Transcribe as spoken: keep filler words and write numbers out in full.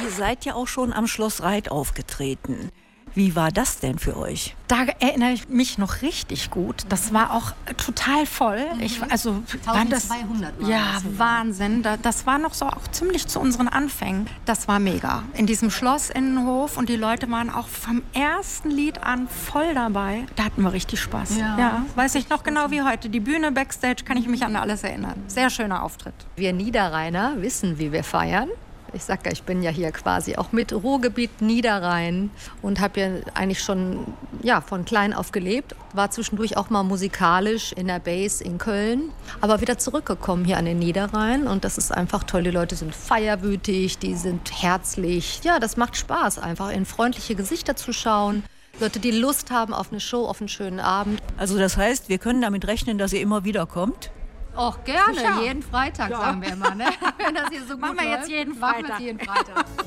Ihr seid ja auch schon am Schloss Reit aufgetreten. Wie war das denn für euch? Da erinnere ich mich noch richtig gut. Das war auch total voll. Ich, also, eintausendzweihundert waren das, ja, das Wahnsinn. Das war noch so auch ziemlich zu unseren Anfängen. Das war mega. In diesem Schlossinnenhof und die Leute waren auch vom ersten Lied an voll dabei. Da hatten wir richtig Spaß. Ja. Ja, weiß ich noch genau wie heute. Die Bühne, Backstage, kann ich mich an alles erinnern. Sehr schöner Auftritt. Wir Niederrheiner wissen, wie wir feiern. Ich sag ja, ich bin ja hier quasi auch mit Ruhrgebiet Niederrhein und habe ja eigentlich schon ja, von klein auf gelebt. War zwischendurch auch mal musikalisch in der Base in Köln, aber wieder zurückgekommen hier an den Niederrhein und das ist einfach toll. Die Leute sind feierwütig, die sind herzlich. Ja, das macht Spaß, einfach in freundliche Gesichter zu schauen. Leute, die Lust haben auf eine Show, auf einen schönen Abend. Also das heißt, wir können damit rechnen, dass ihr immer wieder kommt? Auch gerne, Sicher. jeden Freitag, Ja. sagen wir immer. Ne? Wenn das hier so gut Machen wir läuft, jetzt jeden machen wir Freitag. jeden Freitag.